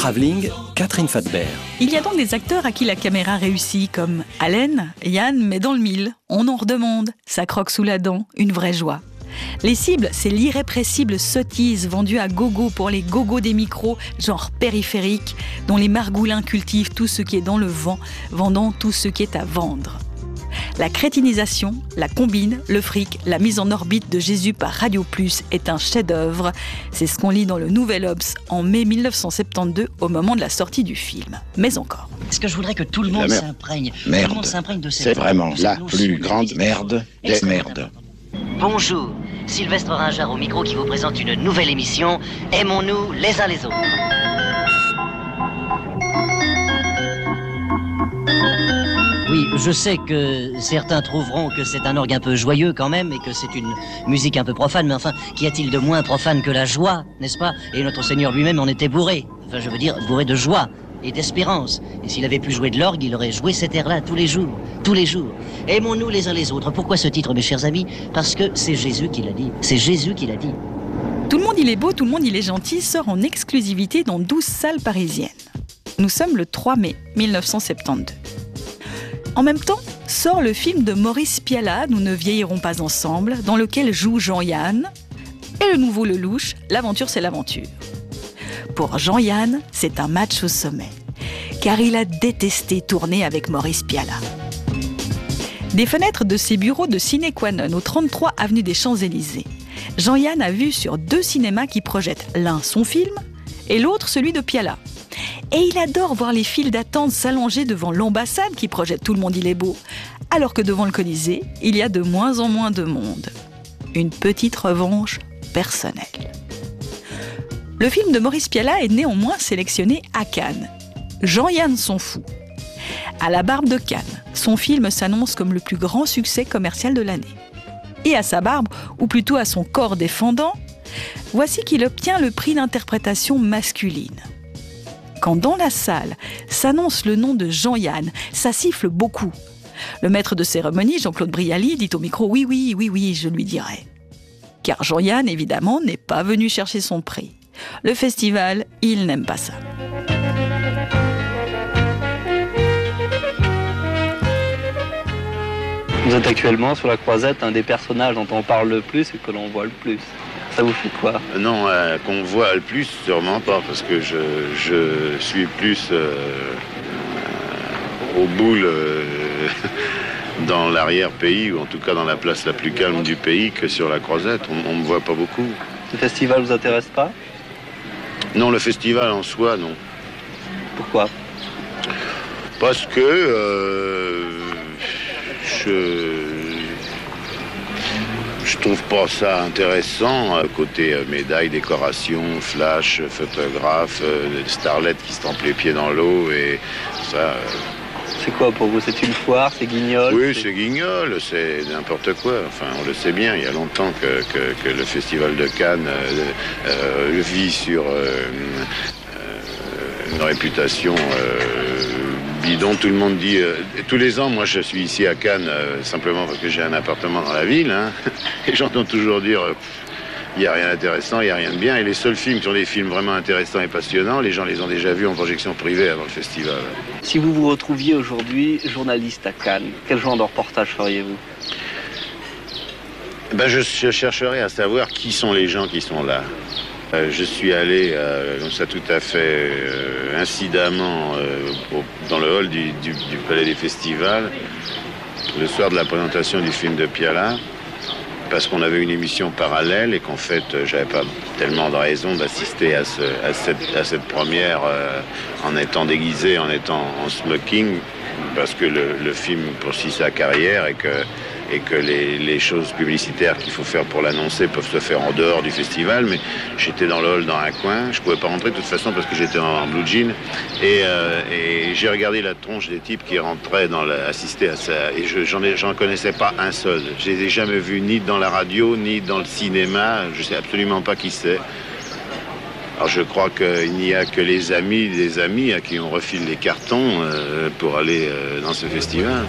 Travelling, Catherine Fadbert. Il y a donc des acteurs à qui la caméra réussit, comme Allen, Yann met dans le mille, on en redemande, ça croque sous la dent, une vraie joie. Les cibles, c'est l'irrépressible sottise vendue à gogo pour les gogos des micros, genre périphériques, dont les margoulins cultivent tout ce qui est dans le vent, vendant tout ce qui est à vendre. La crétinisation, la combine, le fric, la mise en orbite de Jésus par Radio Plus est un chef-d'œuvre. C'est ce qu'on lit dans le Nouvel Obs en mai 1972 au moment de la sortie du film. Mais encore. Est-ce que je voudrais que tout le monde s'imprègne Merde. Tout le monde s'imprègne de cette C'est vraiment cette la notion plus de grande vie. merde des merdes. Bonjour, Sylvestre Ringard au micro qui vous présente une nouvelle émission. Aimons-nous les uns les autres. Oui, je sais que certains trouveront que c'est un orgue un peu joyeux quand même et que c'est une musique un peu profane, mais enfin, qu'y a-t-il de moins profane que la joie, n'est-ce pas? Et notre Seigneur lui-même en était bourré. Enfin, je veux dire, bourré de joie et d'espérance. Et s'il avait pu jouer de l'orgue, il aurait joué cet air-là tous les jours. Tous les jours. Aimons-nous les uns les autres. Pourquoi ce titre, mes chers amis? Parce que c'est Jésus qui l'a dit. C'est Jésus qui l'a dit. Tout le monde il est beau, tout le monde il est gentil sort en exclusivité dans 12 salles parisiennes. Nous sommes le 3 mai 1972. En même temps, sort le film de Maurice Pialat, Nous ne vieillirons pas ensemble, dans lequel joue Jean-Yann, et le nouveau Lelouch, L'aventure c'est l'aventure. Pour Jean-Yann, c'est un match au sommet, car il a détesté tourner avec Maurice Pialat. Des fenêtres de ses bureaux de Ciné Qua Non, au 33 avenue des Champs-Élysées, Jean-Yann a vu sur 2 cinémas qui projettent l'un son film et l'autre celui de Pialat. Et il adore voir les files d'attente s'allonger devant l'ambassade qui projette Tout le monde il est beau, alors que devant le Colisée, il y a de moins en moins de monde. Une petite revanche personnelle. Le film de Maurice Pialat est néanmoins sélectionné à Cannes. Jean-Yann s'en fout. À la Barbe de Cannes, son film s'annonce comme le plus grand succès commercial de l'année. Et à sa barbe, ou plutôt à son corps défendant, voici qu'il obtient le prix d'interprétation masculine. Quand dans la salle s'annonce le nom de Jean-Yann, ça siffle beaucoup. Le maître de cérémonie, Jean-Claude Brialy, dit au micro « Oui, je lui dirai ». Car Jean-Yann, évidemment, n'est pas venu chercher son prix. Le festival, il n'aime pas ça. Vous êtes actuellement sur la Croisette, un des personnages dont on parle le plus et que l'on voit le plus. Ça vous fait quoi? Non, qu'on voit le plus, sûrement pas, parce que je suis plus au boule dans l'arrière-pays, ou en tout cas dans la place la plus calme du pays, que sur la Croisette. On me voit pas beaucoup. Le festival vous intéresse pas? Non, le festival en soi, non. Pourquoi? Parce que je trouve pas ça intéressant, côté médaille, décoration, flash, photographe, starlet qui se trempe les pieds dans l'eau et ça. C'est quoi pour vous? C'est une foire? C'est Guignol? Oui, c'est Guignol, c'est n'importe quoi. Enfin, on le sait bien, il y a longtemps que le Festival de Cannes vit sur une réputation bidon. Tout le monde dit... tous les ans, moi, je suis ici à Cannes simplement parce que j'ai un appartement dans la ville. Hein, et j'entends toujours dire... il n'y a rien d'intéressant, il n'y a rien de bien. Et les seuls films qui sont des films vraiment intéressants et passionnants, les gens les ont déjà vus en projection privée avant le festival. Si vous vous retrouviez aujourd'hui journaliste à Cannes, quel genre de reportage feriez-vous? Ben, je chercherai à savoir qui sont les gens qui sont là. Je suis allé, comme ça tout à fait incidemment, dans le hall du Palais des Festivals, le soir de la présentation du film de Pialat, parce qu'on avait une émission parallèle et qu'en fait, j'avais pas tellement de raison d'assister à cette première en étant déguisé, en étant en smoking, parce que le film poursuit sa carrière et que les choses publicitaires qu'il faut faire pour l'annoncer peuvent se faire en dehors du festival, mais j'étais dans le hall, dans un coin, je pouvais pas rentrer de toute façon parce que j'étais en blue jean, et j'ai regardé la tronche des types qui rentraient assister à ça, et j'en connaissais pas un seul. Je les ai jamais vus ni dans la radio, ni dans le cinéma, je sais absolument pas qui c'est. Alors je crois qu'il n'y a que les amis des amis à qui on refile les cartons pour aller dans ce festival.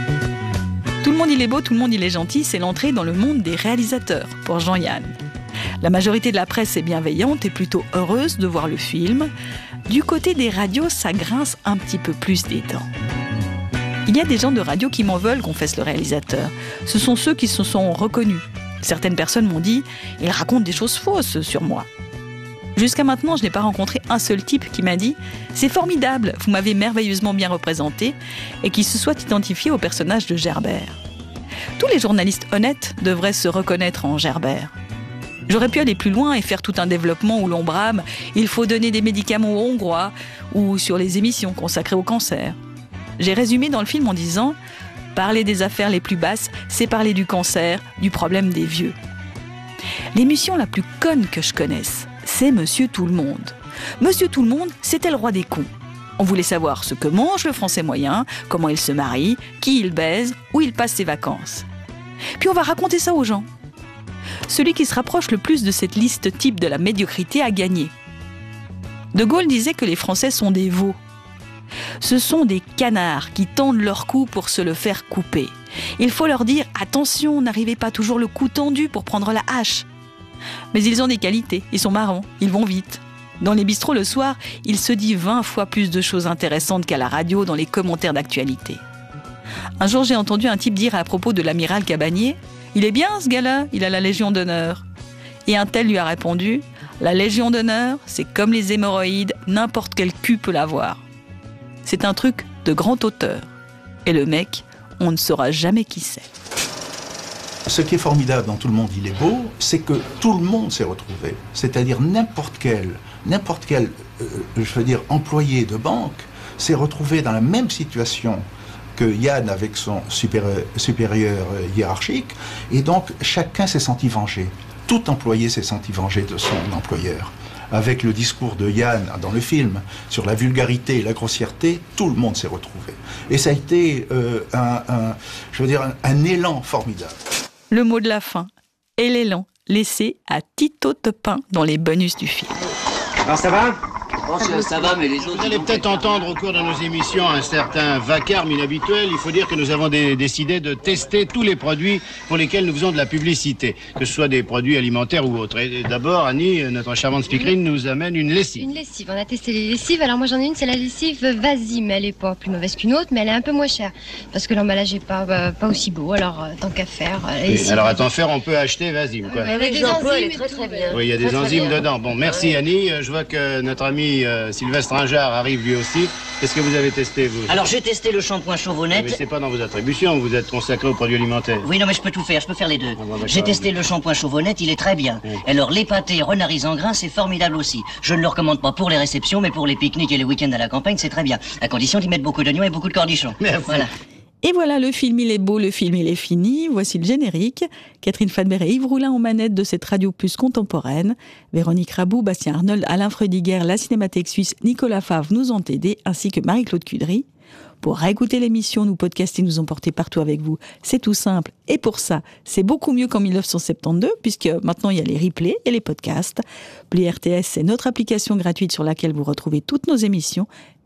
Tout le monde il est beau, tout le monde il est gentil, c'est l'entrée dans le monde des réalisateurs pour Jean-Yann. La majorité de la presse est bienveillante et plutôt heureuse de voir le film. Du côté des radios, ça grince un petit peu plus des dents. Il y a des gens de radio qui m'en veulent, confesse le réalisateur. Ce sont ceux qui se sont reconnus. Certaines personnes m'ont dit « Il raconte des choses fausses sur moi ». Jusqu'à maintenant, je n'ai pas rencontré un seul type qui m'a dit « C'est formidable, vous m'avez merveilleusement bien représenté » et qui se soit identifié au personnage de Gerbert. Tous les journalistes honnêtes devraient se reconnaître en Gerbert. J'aurais pu aller plus loin et faire tout un développement où l'on brame « Il faut donner des médicaments aux Hongrois » ou sur les émissions consacrées au cancer. J'ai résumé dans le film en disant « Parler des affaires les plus basses, c'est parler du cancer, du problème des vieux. » L'émission la plus conne que je connaisse, c'est Monsieur Tout-le-Monde. Monsieur Tout-le-Monde, c'était le roi des cons. On voulait savoir ce que mange le Français moyen, comment il se marie, qui il baise, où il passe ses vacances. Puis on va raconter ça aux gens. Celui qui se rapproche le plus de cette liste type de la médiocrité a gagné. De Gaulle disait que les Français sont des veaux. Ce sont des canards qui tendent leur cou pour se le faire couper. Il faut leur dire « Attention, n'arrivez pas toujours le cou tendu pour prendre la hache ». Mais ils ont des qualités, ils sont marrants, ils vont vite. Dans les bistrots le soir, il se dit 20 fois plus de choses intéressantes qu'à la radio dans les commentaires d'actualité. Un jour, j'ai entendu un type dire à propos de l'amiral Cabanier « Il est bien ce gars-là, il a la Légion d'honneur ». Et un tel lui a répondu « La Légion d'honneur, c'est comme les hémorroïdes, n'importe quel cul peut l'avoir ». C'est un truc de grand auteur. Et le mec, on ne saura jamais qui c'est. Ce qui est formidable dans Tout le monde, il est beau, c'est que tout le monde s'est retrouvé. C'est-à-dire n'importe quel employé de banque s'est retrouvé dans la même situation que Yann avec son supérieur hiérarchique. Et donc, chacun s'est senti vengé. Tout employé s'est senti vengé de son employeur. Avec le discours de Yann dans le film sur la vulgarité et la grossièreté, tout le monde s'est retrouvé. Et ça a été un élan formidable. Le mot de la fin et l'élan laissé à Tito Topin dans les bonus du film. Alors ça va ? Ça va, mais les autres... Vous allez peut-être entendre au cours de nos émissions un certain vacarme inhabituel. Il faut dire que nous avons décidé de tester tous les produits pour lesquels nous faisons de la publicité, que ce soit des produits alimentaires ou autres. Et d'abord, Annie, notre charmante speakerine, nous amène une lessive. Une lessive, on a testé les lessives. Alors moi j'en ai une, c'est la lessive Vasim. Elle est pas plus mauvaise qu'une autre, mais elle est un peu moins chère. Parce que l'emballage est pas aussi beau, alors tant qu'à faire... alors à tant faire, on peut acheter Vasim, quoi. Avec des enzymes, elle est très très bien. Oui, il y a des enzymes dedans. Bon, merci Annie. Je vois que notre ami Sylvestre Injard arrive lui aussi. Qu'est-ce que vous avez testé, vous ? Alors j'ai testé le shampoing Chauvonnette. Mais c'est pas dans vos attributions, vous êtes consacré aux produits alimentaires. Oui, non, mais je peux tout faire, je peux faire les deux. J'ai testé le shampoing Chauvonnette, il est très bien. Oui. Alors les pâtés Renaris en grains, c'est formidable aussi. Je ne le recommande pas pour les réceptions, mais pour les pique-niques et les week-ends à la campagne, c'est très bien. À condition d'y mettre beaucoup d'oignons et beaucoup de cornichons. Merci. Voilà. Et voilà, le film il est beau, le film il est fini. Voici le générique. Catherine Fadbert et Yves Roulin en manette de cette radio plus contemporaine. Véronique Rabou, Bastien Arnold, Alain Freudiger, la Cinémathèque Suisse, Nicolas Favre nous ont aidés, ainsi que Marie-Claude Cudry. Pour réécouter l'émission, nous podcaster, nous emporter partout avec vous, c'est tout simple. Et pour ça, c'est beaucoup mieux qu'en 1972, puisque maintenant il y a les replays et les podcasts. Plus RTS, c'est notre application gratuite sur laquelle vous retrouvez toutes nos émissions,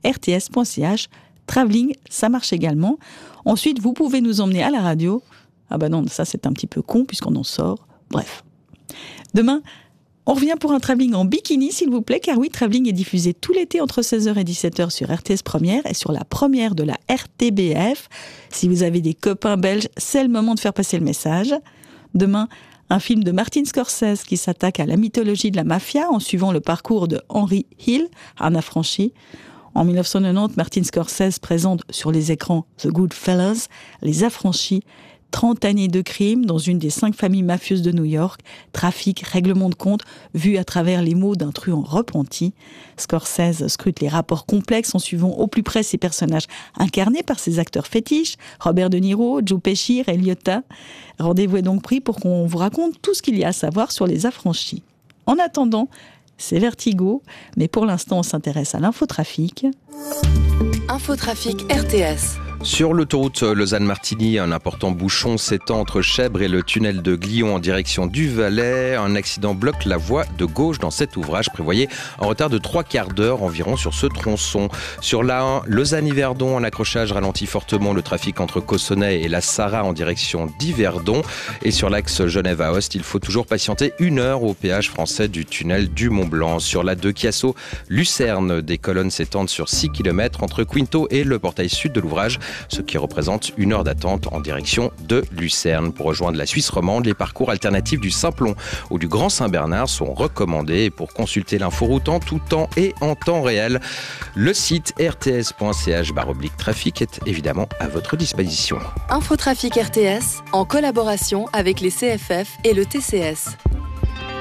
rts.ch. Travelling, ça marche également. Ensuite, vous pouvez nous emmener à la radio. Ah bah non, ça c'est un petit peu con puisqu'on en sort. Bref. Demain, on revient pour un Travelling en bikini, s'il vous plaît, car oui, Travelling est diffusé tout l'été entre 16h et 17h sur RTS Première et sur la première de la RTBF. Si vous avez des copains belges, c'est le moment de faire passer le message. Demain, un film de Martin Scorsese qui s'attaque à la mythologie de la mafia en suivant le parcours de Henry Hill, un affranchi. En 1990, Martin Scorsese présente sur les écrans The Goodfellas, Les Affranchis, 30 années de crime dans une des 5 familles mafieuses de New York, trafic, règlement de compte, vu à travers les mots d'un truand repenti. Scorsese scrute les rapports complexes en suivant au plus près ces personnages incarnés par ses acteurs fétiches, Robert De Niro, Joe Pesci, Ray Liotta. Rendez-vous est donc pris pour qu'on vous raconte tout ce qu'il y a à savoir sur Les Affranchis. En attendant, c'est Vertigo, mais pour l'instant on s'intéresse à l'infotrafic. Infotrafic RTS. Sur l'autoroute Lausanne-Martigny, un important bouchon s'étend entre Chèvres et le tunnel de Glion en direction du Valais. Un accident bloque la voie de gauche dans cet ouvrage. Prévoyez un retard de 3/4 d'heure environ sur ce tronçon. Sur l'A1, Lausanne-Yverdon, un accrochage ralentit fortement le trafic entre Cossonay et la Sarraz en direction d'Yverdon. Et sur l'axe Genève-Aoste, il faut toujours patienter 1 heure au péage français du tunnel du Mont-Blanc. Sur l'A2 Chiasso-Lucerne, des colonnes s'étendent sur 6 km entre Quinto et le portail sud de l'ouvrage, ce qui représente 1 heure d'attente en direction de Lucerne. Pour rejoindre la Suisse romande, les parcours alternatifs du Simplon ou du Grand Saint-Bernard sont recommandés. Et pour consulter l'inforoute en tout temps et en temps réel, le site rts.ch/trafic est évidemment à votre disposition. Infotrafic RTS en collaboration avec les CFF et le TCS.